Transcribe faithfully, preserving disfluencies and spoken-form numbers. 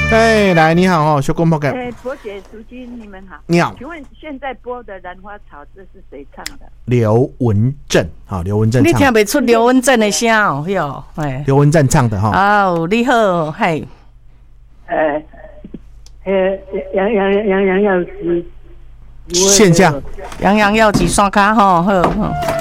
哎，来，你好哦，小公婆哥。 哎，伯姐、淑君，你们好。 你好。 请问现在播的《兰花草》这是谁唱的？ 刘文正，好，刘文正唱的。 你听不出刘文正的声哦？哟，哎， 刘文正唱的哈。 哦，你好，嗨。 呃，呃，杨杨杨杨杨耀基。 现象。 杨洋要几刷卡吼，好好。